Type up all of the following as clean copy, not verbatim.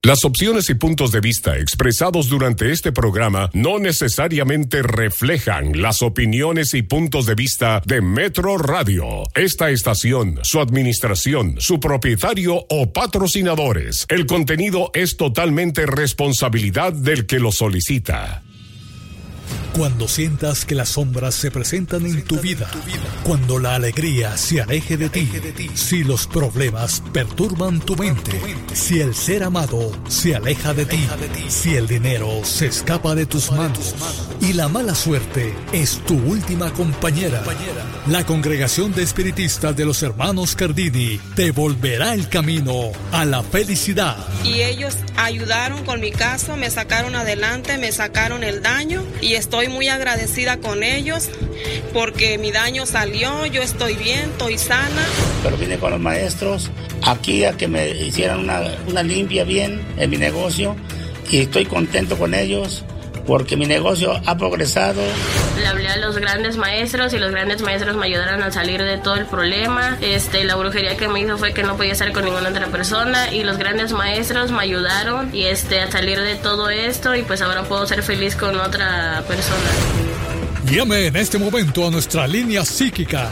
Las opiniones y puntos de vista expresados durante este programa no necesariamente reflejan las opiniones y puntos de vista de Metro Radio, esta estación, su administración, su propietario o patrocinadores. El contenido es totalmente responsabilidad del que lo solicita. Cuando sientas que las sombras se presentan en tu vida, cuando la alegría se aleje de ti, si los problemas perturban tu mente, si el ser amado se aleja de ti, si el dinero se escapa de tus manos y la mala suerte es tu última compañera, la Congregación de Espiritistas de los Hermanos Cardini te volverá el camino a la felicidad. Y ellos ayudaron con mi caso, me sacaron adelante, me sacaron el daño y estoy muy agradecida con ellos porque mi daño salió, yo estoy bien, estoy sana. Pero vine con los maestros aquí a que me hicieran una limpia bien en mi negocio y estoy contento con ellos porque mi negocio ha progresado. Le hablé a los grandes maestros y los grandes maestros me ayudaron a salir de todo el problema. La brujería que me hizo fue que no podía estar con ninguna otra persona y los grandes maestros me ayudaron y a salir de todo esto y pues ahora puedo ser feliz con otra persona. Llame en este momento a nuestra línea psíquica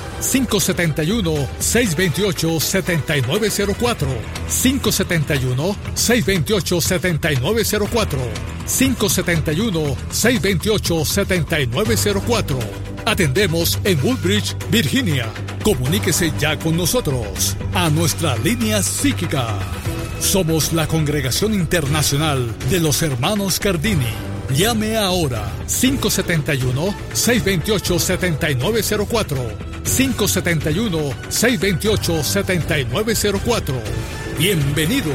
571-628-7904 571-628-7904 571-628-7904. Atendemos en Woodbridge, Virginia. Comuníquese ya con nosotros a nuestra línea psíquica. Somos la Congregación Internacional de los Hermanos Cardini. Llame ahora 571-628-7904 571-628-7904. Bienvenidos.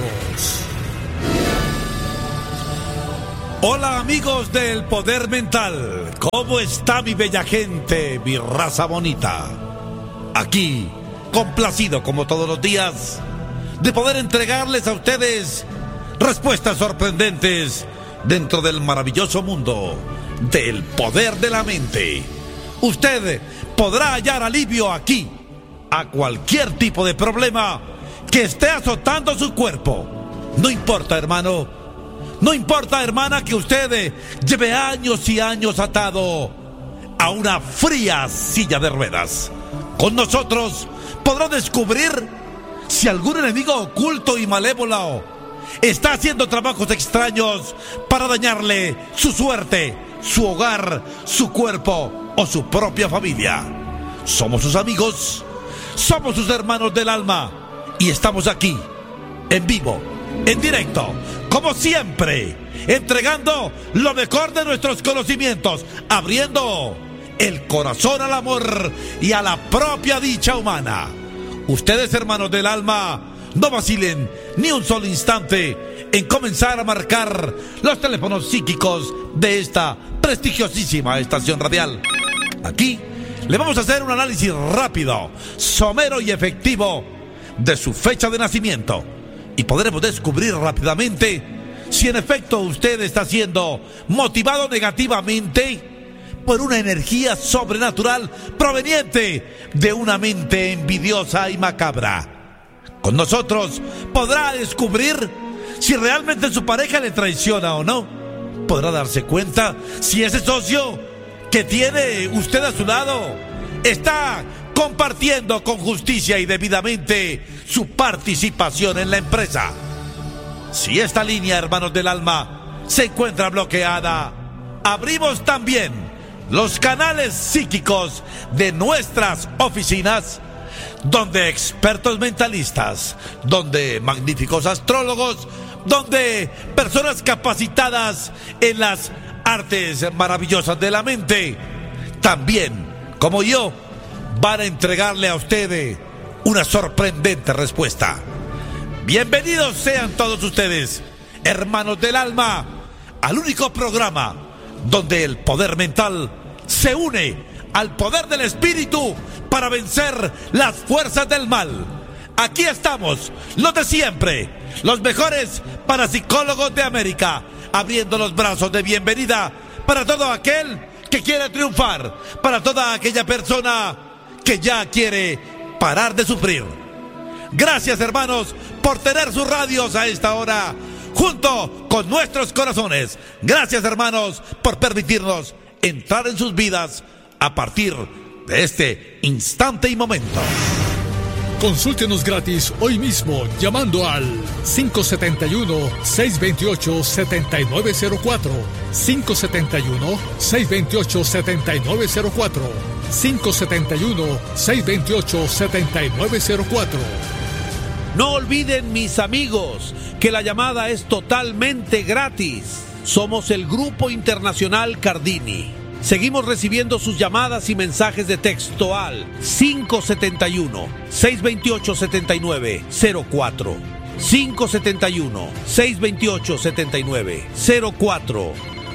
Hola amigos del Poder Mental, ¿cómo está mi bella gente, mi raza bonita? Aquí, complacido como todos los días, de poder entregarles a ustedes respuestas sorprendentes dentro del maravilloso mundo del poder de la mente. Usted podrá hallar alivio aquí a cualquier tipo de problema que esté azotando su cuerpo. No importa, hermano. No importa, hermana, que usted lleve años y años atado a una fría silla de ruedas. Con nosotros podrá descubrir si algún enemigo oculto y malévolo está haciendo trabajos extraños para dañarle su suerte, su hogar, su cuerpo o su propia familia. Somos sus amigos, somos sus hermanos del alma y estamos aquí, en vivo, en directo, como siempre, entregando lo mejor de nuestros conocimientos, abriendo el corazón al amor y a la propia dicha humana. Ustedes, hermanos del alma, no vacilen ni un solo instante en comenzar a marcar los teléfonos psíquicos de esta prestigiosísima estación radial. Aquí le vamos a hacer un análisis rápido, somero y efectivo de su fecha de nacimiento y podremos descubrir rápidamente si en efecto usted está siendo motivado negativamente por una energía sobrenatural proveniente de una mente envidiosa y macabra. Con nosotros podrá descubrir si realmente su pareja le traiciona o no. Podrá darse cuenta si ese socio que tiene usted a su lado está compartiendo con justicia y debidamente su participación en la empresa. Si esta línea, hermanos del alma, se encuentra bloqueada, abrimos también los canales psíquicos de nuestras oficinas, donde expertos mentalistas, donde magníficos astrólogos, donde personas capacitadas en las artes maravillosas de la mente, también, como yo, van a entregarle a usted una sorprendente respuesta. Bienvenidos sean todos ustedes, hermanos del alma, al único programa donde el poder mental se une al poder del espíritu para vencer las fuerzas del mal. Aquí estamos, los de siempre, los mejores parapsicólogos de América, abriendo los brazos de bienvenida para todo aquel que quiere triunfar, para toda aquella persona que ya quiere parar de sufrir. Gracias, hermanos, por tener sus radios a esta hora junto con nuestros corazones. Gracias, hermanos, por permitirnos entrar en sus vidas a partir de este instante y momento. Consúltenos gratis hoy mismo llamando al 571-628-7904, 571-628-7904, 571-628-7904. No olviden, mis amigos, que la llamada es totalmente gratis. Somos el Grupo Internacional Cardini. Seguimos recibiendo sus llamadas y mensajes de texto al 571-628-7904, 571-628-7904,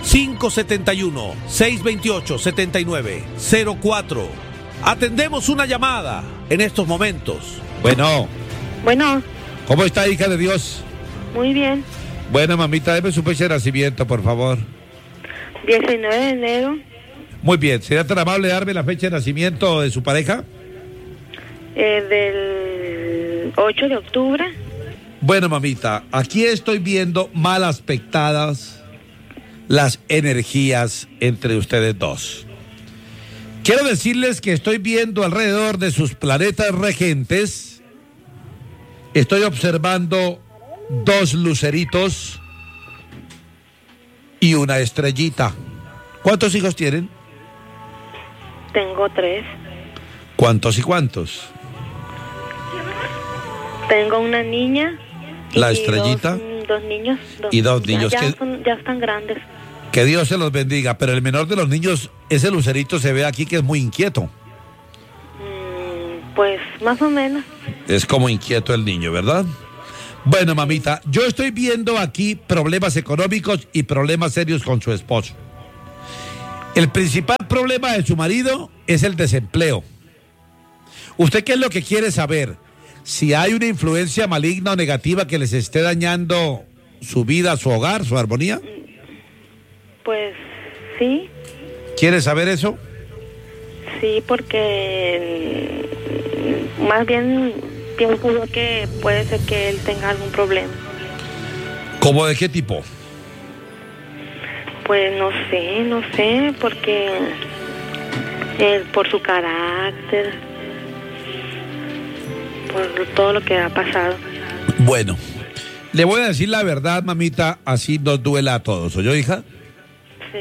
571-628-7904. Atendemos una llamada en estos momentos. Bueno, ¿cómo está, hija de Dios? muy bien. Bueno, mamita, deme su fecha de nacimiento, por favor. 19 de enero Muy bien, ¿sería tan amable darme la fecha de nacimiento de su pareja? del 8 de octubre. Bueno, mamita, aquí estoy viendo mal aspectadas las energías entre ustedes dos. Quiero decirles que estoy viendo alrededor de sus planetas regentes, estoy observando 2 luceritos y una estrellita. ¿Cuántos hijos tienen? Tengo 3. ¿Cuántos y cuántos? Tengo una niña. La estrellita. Dos niños. Y 2 niños. Ya están grandes. Que Dios se los bendiga, pero el menor de los niños, ese lucerito se ve aquí que es muy inquieto. Pues más o menos. Es como inquieto el niño, ¿verdad? Bueno, mamita, yo estoy viendo aquí problemas económicos y problemas serios con su esposo. El principal problema de su marido es el desempleo. ¿Usted qué es lo que quiere saber? Si hay una influencia maligna o negativa que les esté dañando su vida, su hogar, su armonía. Pues sí. ¿Quiere saber eso? Sí, porque más bien pienso yo que puede ser que él tenga algún problema. ¿Cómo de qué tipo? Pues no sé, porque por su carácter, por todo lo que ha pasado. Bueno, le voy a decir la verdad, mamita, así nos duela a todos. ¿Oyó, hija? Sí.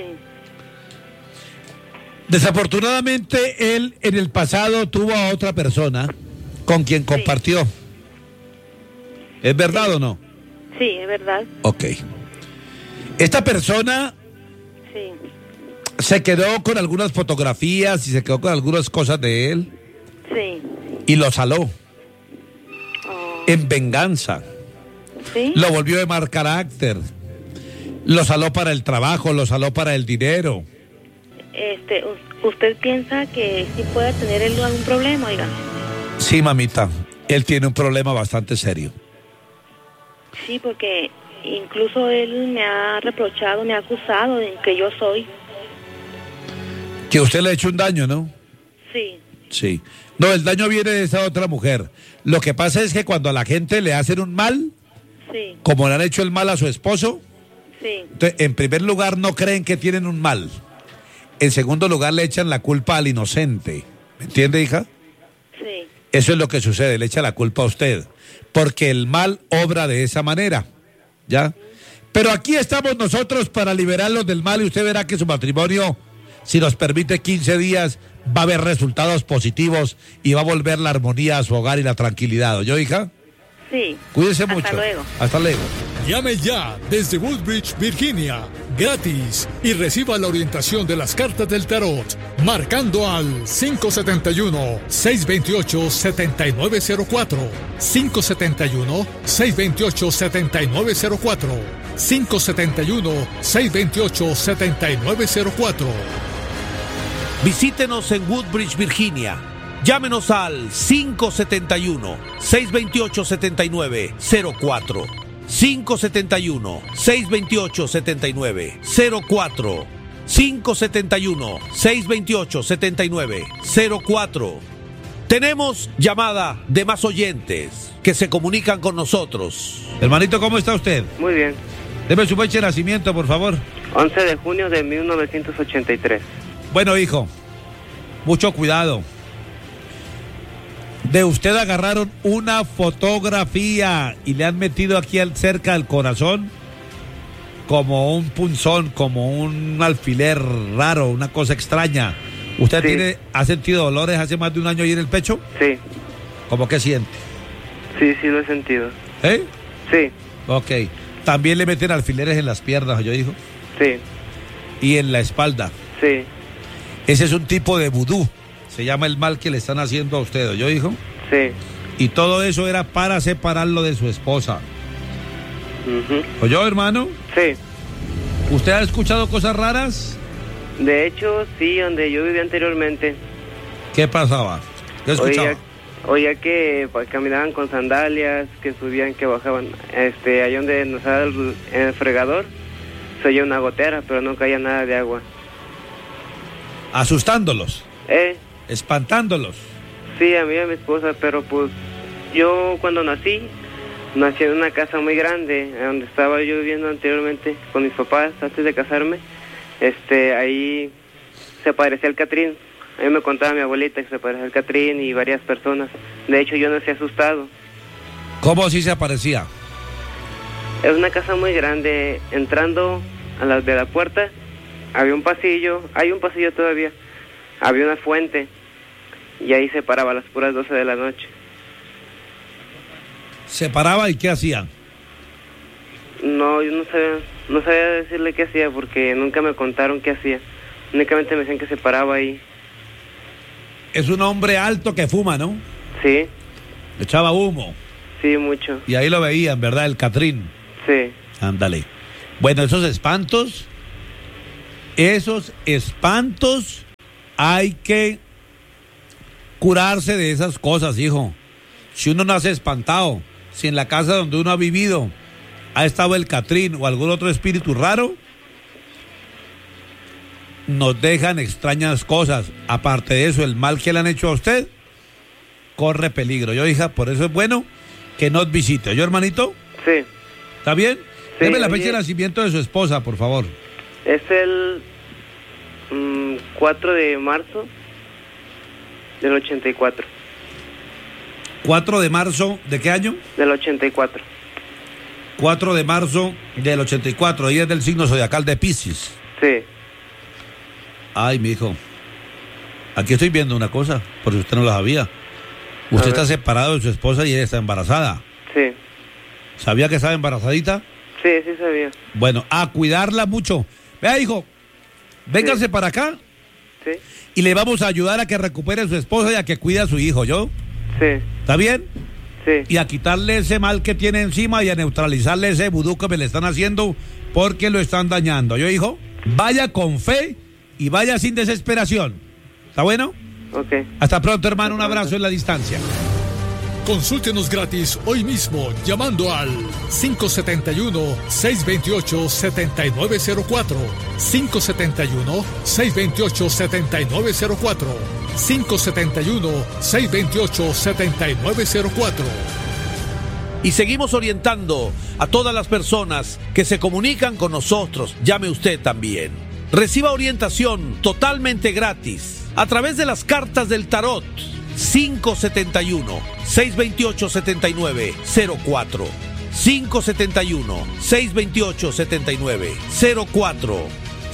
Desafortunadamente, él en el pasado tuvo a otra persona con quien compartió. ¿Es verdad o no? Sí, es verdad. Ok. Esta persona Sí. se quedó con algunas fotografías y se quedó con algunas cosas de él Sí. y lo saló Oh, en venganza. ¿sí? Lo volvió de mal carácter. Lo saló para el trabajo, lo saló para el dinero. ¿Usted piensa que sí puede tener él algún problema, oiga? Sí, mamita, él tiene un problema bastante serio. Sí, porque incluso él me ha reprochado, me ha acusado de que yo soy. Que usted le ha hecho un daño, ¿no? Sí. Sí. No, el daño viene de esa otra mujer. Lo que pasa es que cuando a la gente le hacen un mal, Sí. como le han hecho el mal a su esposo, Sí. entonces, en primer lugar no creen que tienen un mal. En segundo lugar le echan la culpa al inocente. ¿Me entiende, hija? Sí. Eso es lo que sucede, le echa la culpa a usted. Porque el mal obra de esa manera. ¿Ya? Pero aquí estamos nosotros para liberarlos del mal y usted verá que su matrimonio, si nos permite 15 días, va a haber resultados positivos y va a volver la armonía a su hogar y la tranquilidad. ¿Oyó, hija? Sí. Cuídese mucho. Hasta luego. Hasta luego. Llame ya desde Woodbridge, Virginia, gratis, y reciba la orientación de las cartas del tarot, marcando al 571-628-7904, 571-628-7904, 571-628-7904. Visítenos en Woodbridge, Virginia. Llámenos al 571-628-7904. 571-628-7904. 571-628-7904. Tenemos llamada de más oyentes que se comunican con nosotros. Hermanito, ¿cómo está usted? Muy bien. Deme su fecha de nacimiento, por favor. 11 de junio de 1983. Bueno, hijo, mucho cuidado. De usted agarraron una fotografía y le han metido aquí cerca del corazón como un punzón, como un alfiler raro, una cosa extraña. ¿Usted Sí. ha sentido dolores hace más de un año ahí en el pecho? Sí, ¿Cómo que siente? sí lo he sentido. ¿Eh? Sí, Ok. También le meten alfileres en las piernas, yo digo, sí, y en la espalda. sí, Ese es un tipo de vudú. Se llama el mal que le están haciendo a usted, ¿yo hijo? sí. Y todo eso era para separarlo de su esposa. Ujú. ¿Oyó, hermano? Sí. ¿Usted ha escuchado cosas raras? De hecho, sí, donde yo vivía anteriormente. ¿Qué pasaba? ¿Qué escuchaba? Oía que pues, caminaban con sandalias, que subían, que bajaban. Ahí donde nos da en el fregador, se oía una gotera, pero no caía nada de agua. Asustándolos, espantándolos. Sí, a mí y a mi esposa, pero pues yo cuando nací en una casa muy grande, donde estaba yo viviendo anteriormente con mis papás antes de casarme. Ahí se parecía al Catrín. A mí me contaba mi abuelita que se parecía al Catrín y varias personas. De hecho, yo nací asustado. ¿Cómo así se aparecía? Es una casa muy grande. Entrando de la puerta, había un pasillo. Hay un pasillo todavía. Había una fuente. Y ahí se paraba a las puras 12 de la noche. ¿Se paraba y qué hacía? No, yo no sabía decirle qué hacía porque nunca me contaron qué hacía. Únicamente me decían que se paraba ahí. Es un hombre alto que fuma, ¿no? Sí, Echaba humo. sí, mucho. Y ahí lo veían, ¿verdad? El Catrín. Sí, Ándale. Bueno, esos espantos hay que curarse de esas cosas, hijo. Si uno nace espantado, si en la casa donde uno ha vivido ha estado el Catrín o algún otro espíritu raro, nos dejan extrañas cosas. Aparte de eso, el mal que le han hecho a usted corre peligro. Yo, hija, por eso es bueno que nos visite. ¿Yo, hermanito? sí. ¿Está bien? Sí, Deme la oye. fecha de nacimiento de su esposa, por favor. Es el 4 de marzo del 84. 4 de marzo, ¿de qué año? Del 84. 4 de marzo del 84. Ella es del signo zodiacal de Piscis. Sí, Ay, mi hijo. Aquí estoy viendo una cosa, por si usted no la sabía. Usted está separado de su esposa y ella está embarazada. sí. ¿Sabía que estaba embarazadita? Sí, sí sabía. Bueno, a cuidarla mucho. Vea, hijo, véngase para acá Sí, y le vamos a ayudar a que recupere a su esposa y a que cuide a su hijo, ¿yo? sí, ¿Está bien? sí. Y a quitarle ese mal que tiene encima y a neutralizarle ese vudú que me le están haciendo porque lo están dañando. ¿Yo, hijo? Vaya con fe y vaya sin desesperación. ¿Está bueno? Ok. Hasta pronto, hermano. Un abrazo en la distancia. Consúltenos gratis hoy mismo llamando al 571-628-7904. 571-628-7904. 571-628-7904. Y seguimos orientando a todas las personas que se comunican con nosotros. Llame usted también. Reciba orientación totalmente gratis a través de las cartas del tarot. 571-628-7904. 571-628-7904.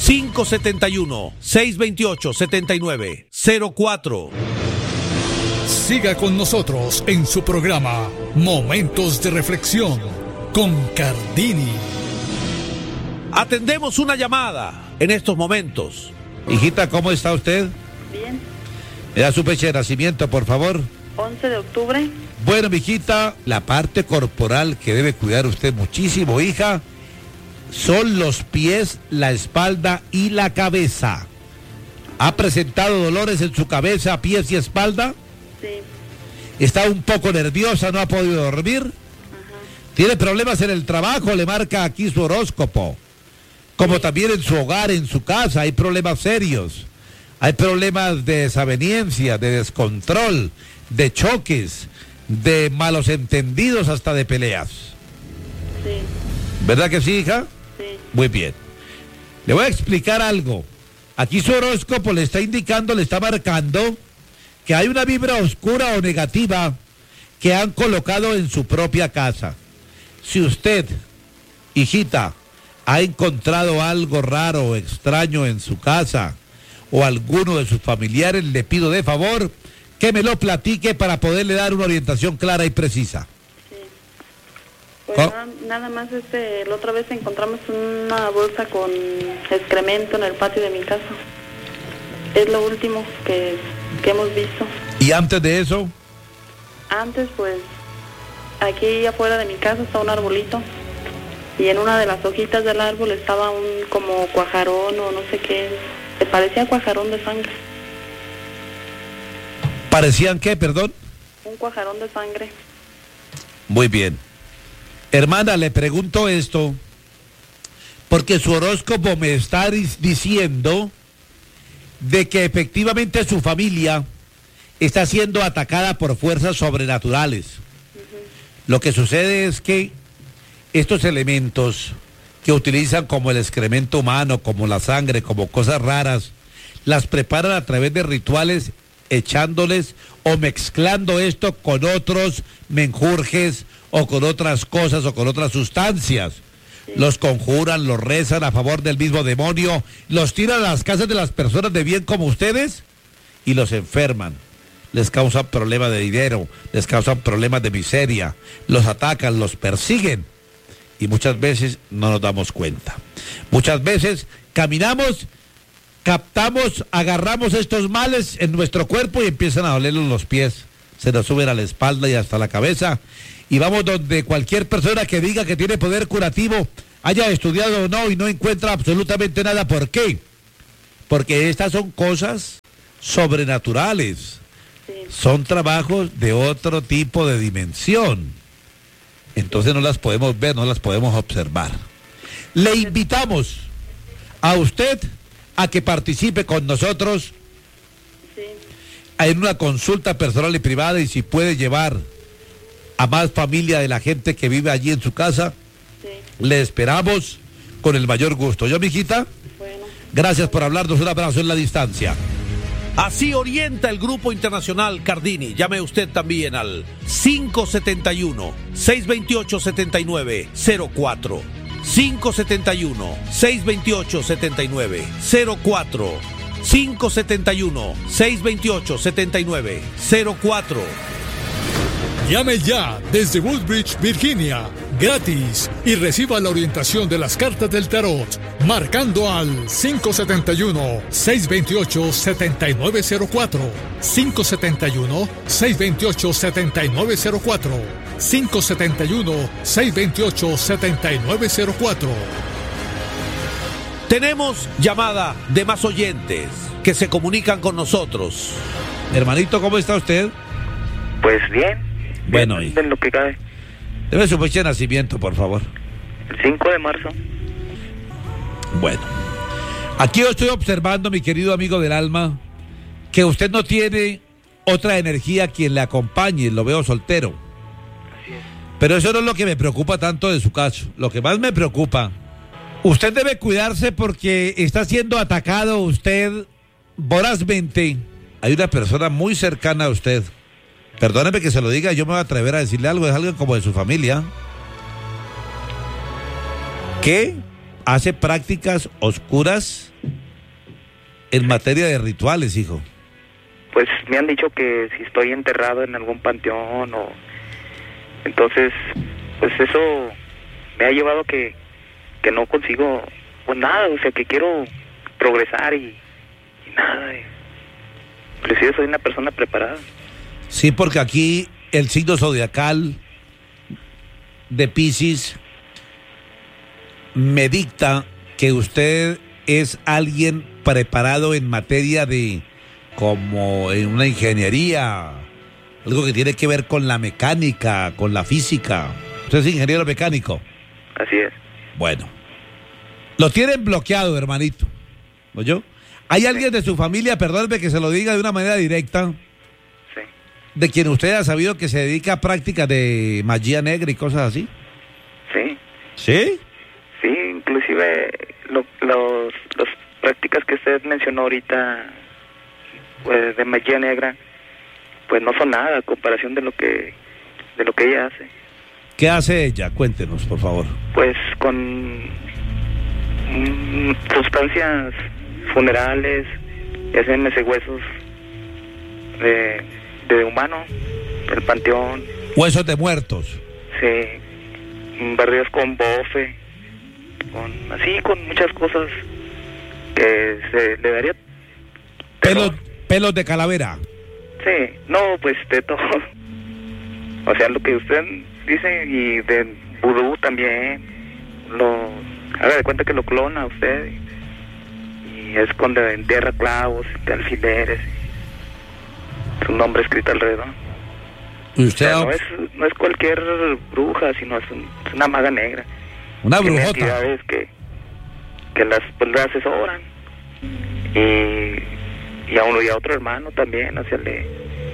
571-628-7904. Siga con nosotros en su programa Momentos de Reflexión con Cardini. Atendemos una llamada en estos momentos. Hijita, ¿cómo está usted? Bien. Me da su fecha de nacimiento, por favor. 11 de octubre. Bueno, mijita, la parte corporal que debe cuidar usted muchísimo, hija, son los pies, la espalda y la cabeza. ¿Ha presentado dolores en su cabeza, pies y espalda? Sí. ¿Está un poco nerviosa, no ha podido dormir? ¿Tiene problemas en el trabajo? Le marca aquí su horóscopo. Como también en su hogar, en su casa, hay problemas serios. Hay problemas de desaveniencia, de descontrol, de choques, de malos entendidos, hasta de peleas. Sí. ¿Verdad que sí, hija? Sí. Muy bien. Le voy a explicar algo. Aquí su horóscopo le está indicando, le está marcando que hay una vibra oscura o negativa que han colocado en su propia casa. Si usted, hijita, ha encontrado algo raro o extraño en su casa o alguno de sus familiares, le pido de favor que me lo platique para poderle dar una orientación clara y precisa. Sí. Pues nada más la otra vez encontramos una bolsa con excremento en el patio de mi casa. Es lo último que hemos visto. ¿Y antes de eso? Antes, pues, aquí afuera de mi casa está un arbolito. Y en una de las hojitas del árbol estaba un como cuajarón o no sé qué. Se parecía cuajarón de sangre. ¿Parecían qué, perdón? Un cuajarón de sangre. Muy bien. Hermana, le pregunto esto porque su horóscopo me está diciendo de que efectivamente su familia está siendo atacada por fuerzas sobrenaturales. Lo que sucede es que estos elementos que utilizan como el excremento humano, como la sangre, como cosas raras, las preparan a través de rituales echándoles o mezclando esto con otros menjurjes o con otras cosas o con otras sustancias. Sí. Los conjuran, los rezan a favor del mismo demonio, los tiran a las casas de las personas de bien como ustedes y los enferman. Les causan problemas de dinero, les causan problemas de miseria, los atacan, los persiguen y muchas veces no nos damos cuenta. Muchas veces caminamos, captamos, agarramos estos males en nuestro cuerpo y empiezan a dolernos los pies, se nos suben a la espalda y hasta la cabeza y vamos donde cualquier persona que diga que tiene poder curativo, haya estudiado o no y no encuentra absolutamente nada. ¿Por qué? Porque estas son cosas sobrenaturales. Son trabajos de otro tipo de dimensión. Entonces no las podemos ver, no las podemos observar. Le invitamos a usted a que participe con nosotros en una consulta personal y privada, y si puede llevar a más familia de la gente que vive allí en su casa, le esperamos con el mayor gusto. ¿Yo, mijita? Bueno. Gracias por hablarnos, un abrazo en la distancia. Así orienta el Grupo Internacional Cardini. Llame usted también al 571-628-7904. 571-628-7904. 571-628-7904. Llame ya desde Woodbridge, Virginia, gratis, y reciba la orientación de las cartas del tarot, marcando al 571-628-7904, 571-628-7904, 571-628-7904. Tenemos llamada de más oyentes que se comunican con nosotros. Hermanito, ¿cómo está usted? Pues bien. Bueno, bien, en lo que cabe. Debe su fecha de nacimiento, por favor. El 5 de marzo. Bueno, aquí yo estoy observando, mi querido amigo del alma, que usted no tiene otra energía quien le acompañe. Lo veo soltero. Así es. Pero eso no es lo que me preocupa tanto de su caso. Lo que más me preocupa, usted debe cuidarse porque está siendo atacado usted vorazmente. Hay una persona muy cercana a usted. Perdóneme que se lo diga, yo me voy a atrever a decirle algo, es alguien como de su familia, que hace prácticas oscuras en materia de rituales, hijo. Pues me han dicho que si estoy enterrado en algún panteón o... Entonces, pues eso me ha llevado que no consigo pues nada, o sea que quiero progresar y nada. Inclusive soy una persona preparada. Sí, porque aquí el signo zodiacal de Piscis me dicta que usted es alguien preparado en materia de, como en una ingeniería, algo que tiene que ver con la mecánica, con la física. Usted es ingeniero mecánico. Así es. Bueno, lo tienen bloqueado, hermanito. ¿Oyó? ¿Hay alguien de su familia, perdóneme que se lo diga de una manera directa, de quien usted ha sabido que se dedica a prácticas de magia negra y cosas así? Sí. ¿Sí? Sí, inclusive las prácticas que usted mencionó ahorita, pues, de magia negra, pues no son nada a comparación de lo que ella hace. ¿Qué hace ella? Cuéntenos, por favor. Pues con sustancias funerales, y hacen huesos de humano, del panteón. Huesos de muertos. Sí, barridos con bofe, con muchas cosas que se le daría. Pelos de calavera. Sí, no, pues de todo. O sea, lo que usted dice, y de vudú también, haga de cuenta que lo clona usted, y es cuando entierra clavos, de alfileres, su nombre escrito alrededor. ¿Usted o sea, no es cualquier bruja, sino es una maga negra. Una Tiene brujota. entidades que las asesoran, y a uno y a otro hermano también, o sea, le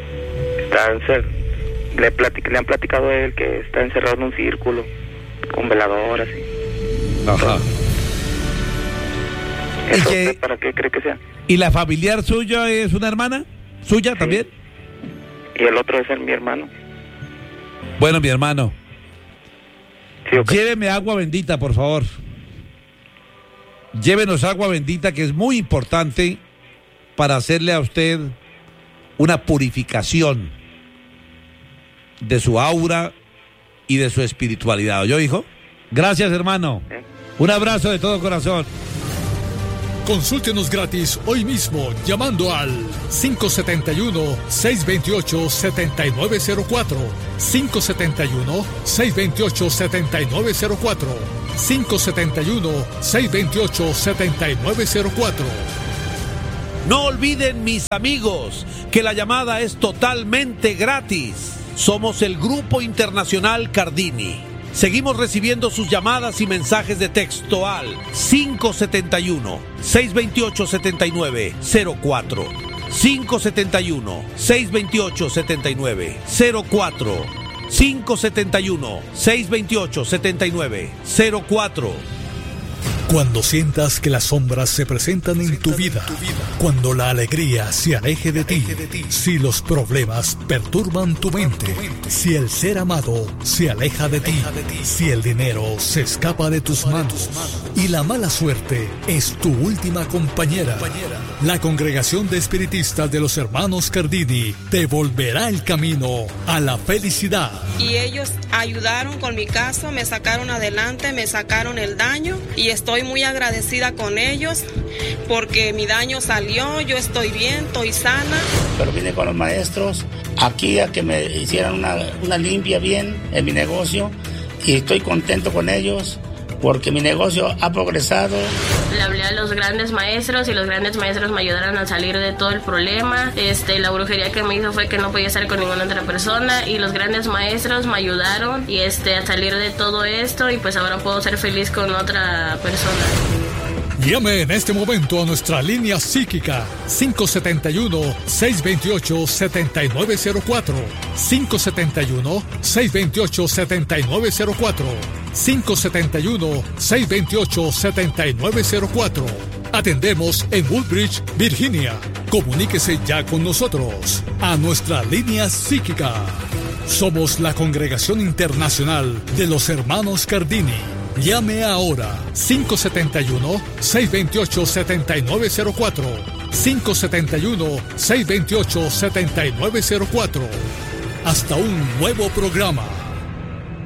han platicado a él que está encerrado en un círculo con veladoras. Ajá. ¿Eso para qué cree que sea? ¿Y la familiar suya es una hermana suya también? Y el otro es mi hermano. Bueno, mi hermano. Sí, okay. Lléveme agua bendita, por favor. Llévenos agua bendita, que es muy importante para hacerle a usted una purificación de su aura y de su espiritualidad. ¿Oyó, hijo? Gracias, hermano. Un abrazo de todo corazón. Consúltenos gratis hoy mismo llamando al 571-628-7904, 571-628-7904, 571-628-7904. No olviden, mis amigos, que la llamada es totalmente gratis. Somos el Grupo Internacional Cardini. Seguimos recibiendo sus llamadas y mensajes de texto al 571-628-7904. 571-628-7904. 571-628-7904. Cuando sientas que las sombras se presentan en tu vida, cuando la alegría se aleje de ti, si los problemas perturban tu mente, si el ser amado se aleja de ti, si el dinero se escapa de tus manos y la mala suerte es tu última compañera, la Congregación de Espiritistas de los Hermanos Cardini te volverá el camino a la felicidad. Y ellos ayudaron con mi caso, me sacaron adelante, me sacaron el daño y estoy muy agradecida con ellos porque mi daño salió, yo estoy bien, estoy sana. Pero vine con los maestros aquí a que me hicieran una limpia bien en mi negocio y estoy contento con ellos porque mi negocio ha progresado. Le hablé a los grandes maestros y los grandes maestros me ayudaron a salir de todo el problema. La brujería que me hizo fue que no podía estar con ninguna otra persona y los grandes maestros me ayudaron y a salir de todo esto y pues ahora puedo ser feliz con otra persona. Llame en este momento a nuestra línea psíquica 571-628-7904, 571-628-7904, 571-628-7904. Atendemos en Woodbridge, Virginia. Comuníquese ya con nosotros a nuestra línea psíquica. Somos la Congregación Internacional de los Hermanos Cardini. Llame ahora 571-628-7904, 571-628-7904. Hasta un nuevo programa.